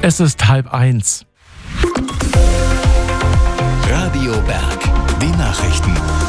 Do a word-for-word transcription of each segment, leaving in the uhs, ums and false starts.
Es ist halb eins. Radio Berg, die Nachrichten.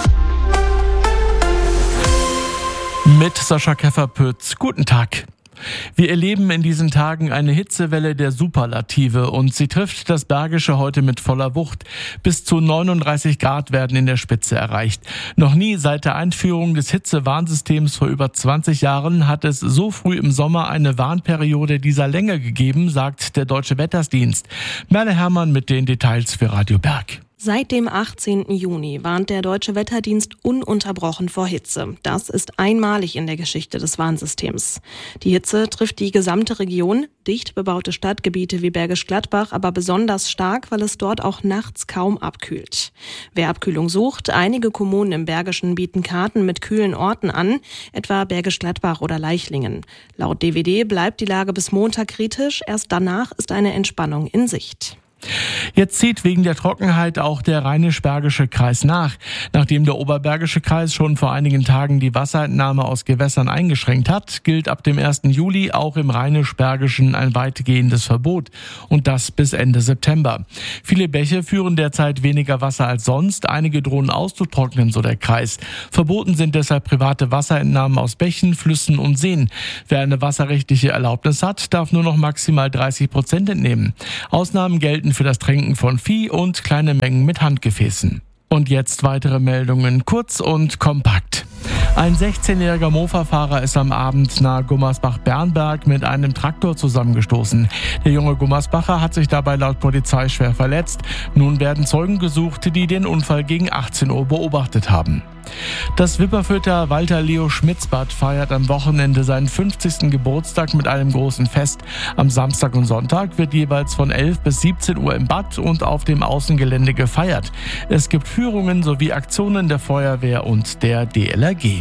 Mit Sascha Käferpütz. Guten Tag. Wir erleben in diesen Tagen eine Hitzewelle der Superlative und sie trifft das Bergische heute mit voller Wucht. Bis zu neununddreißig Grad werden in der Spitze erreicht. Noch nie seit der Einführung des Hitzewarnsystems vor über zwanzig Jahren hat es so früh im Sommer eine Warnperiode dieser Länge gegeben, sagt der Deutsche Wetterdienst. Merle Herrmann mit den Details für Radio Berg. Seit dem achtzehnten Juni warnt der Deutsche Wetterdienst ununterbrochen vor Hitze. Das ist einmalig in der Geschichte des Warnsystems. Die Hitze trifft die gesamte Region, dicht bebaute Stadtgebiete wie Bergisch Gladbach, aber besonders stark, weil es dort auch nachts kaum abkühlt. Wer Abkühlung sucht, einige Kommunen im Bergischen bieten Karten mit kühlen Orten an, etwa Bergisch Gladbach oder Leichlingen. Laut D W D bleibt die Lage bis Montag kritisch, erst danach ist eine Entspannung in Sicht. Jetzt zieht wegen der Trockenheit auch der Rheinisch-Bergische Kreis nach. Nachdem der Oberbergische Kreis schon vor einigen Tagen die Wasserentnahme aus Gewässern eingeschränkt hat, gilt ab dem ersten Juli auch im Rheinisch-Bergischen ein weitgehendes Verbot. Und das bis Ende September. Viele Bäche führen derzeit weniger Wasser als sonst. Einige drohen auszutrocknen, so der Kreis. Verboten sind deshalb private Wasserentnahmen aus Bächen, Flüssen und Seen. Wer eine wasserrechtliche Erlaubnis hat, darf nur noch maximal dreißig Prozent entnehmen. Ausnahmen gelten für das Tränken von Vieh und kleine Mengen mit Handgefäßen. Und jetzt weitere Meldungen, kurz und kompakt. Ein sechzehnjähriger Mofa-Fahrer ist am Abend nahe Gummersbach-Bernberg mit einem Traktor zusammengestoßen. Der junge Gummersbacher hat sich dabei laut Polizei schwer verletzt. Nun werden Zeugen gesucht, die den Unfall gegen achtzehn Uhr beobachtet haben. Das Wipperfürther Walter Leo Schmitzbad feiert am Wochenende seinen fünfzigsten Geburtstag mit einem großen Fest. Am Samstag und Sonntag wird jeweils von elf bis siebzehn Uhr im Bad und auf dem Außengelände gefeiert. Es gibt Führungen sowie Aktionen der Feuerwehr und der D L R G.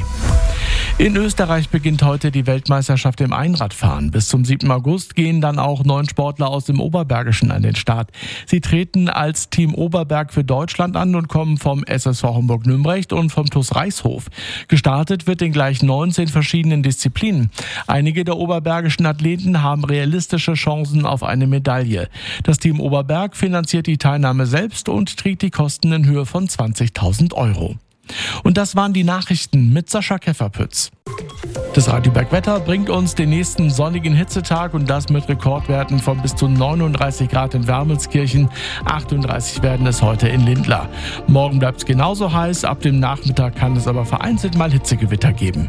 In Österreich beginnt heute die Weltmeisterschaft im Einradfahren. Bis zum siebten August gehen dann auch neun Sportler aus dem Oberbergischen an den Start. Sie treten als Team Oberberg für Deutschland an und kommen vom S S V Homburg-Nümbrecht und vom T U S Reichshof. Gestartet wird in gleich neunzehn verschiedenen Disziplinen. Einige der oberbergischen Athleten haben realistische Chancen auf eine Medaille. Das Team Oberberg finanziert die Teilnahme selbst und trägt die Kosten in Höhe von zwanzigtausend Euro. Und das waren die Nachrichten mit Sascha Käferpütz. Das Radio Berg Wetter bringt uns den nächsten sonnigen Hitzetag und das mit Rekordwerten von bis zu neununddreißig Grad in Wermelskirchen. achtunddreißig werden es heute in Lindlar. Morgen bleibt es genauso heiß, ab dem Nachmittag kann es aber vereinzelt mal Hitzegewitter geben.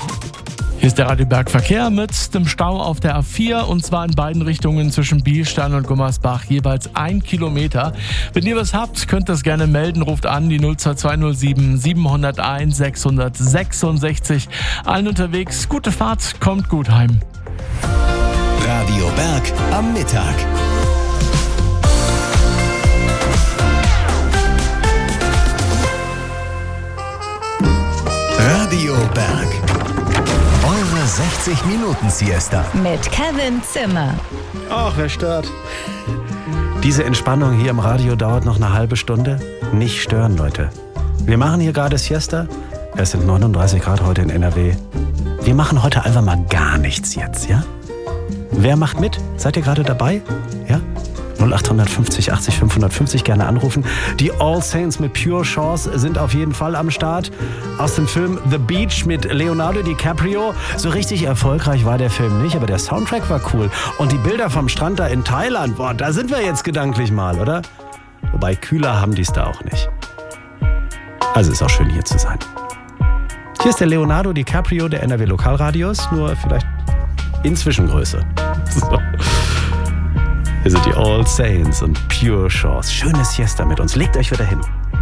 Hier ist der Radio Berg Verkehr mit dem Stau auf der A vier und zwar in beiden Richtungen zwischen Bielstein und Gummersbach jeweils ein Kilometer. Wenn ihr was habt, könnt ihr es gerne melden. Ruft an die null zwei zwei null sieben sieben null eins sechs sechs sechs. Allen unterwegs, gute Fahrt, kommt gut heim. Radio Berg am Mittag. Radio Berg. sechzig Minuten Siesta. Mit Kevin Zimmer. Ach, wer stört? Diese Entspannung hier im Radio dauert noch eine halbe Stunde. Nicht stören, Leute. Wir machen hier gerade Siesta. Es sind neununddreißig Grad heute in N R W. Wir machen heute einfach mal gar nichts jetzt, ja? Wer macht mit? Seid ihr gerade dabei? Ja? null acht fünfzig achtzig fünfhundertfünfzig gerne anrufen. Die All Saints mit Pure Chance sind auf jeden Fall am Start. Aus dem Film The Beach mit Leonardo DiCaprio. So richtig erfolgreich war der Film nicht, aber der Soundtrack war cool. Und die Bilder vom Strand da in Thailand, boah, da sind wir jetzt gedanklich mal, oder? Wobei, kühler haben die es da auch nicht. Also ist auch schön, hier zu sein. Hier ist der Leonardo DiCaprio der N R W Lokalradios, nur vielleicht in Zwischengröße. So. Hier sind die All Saints und Pure Chance. Schöne Siesta mit uns. Legt euch wieder hin.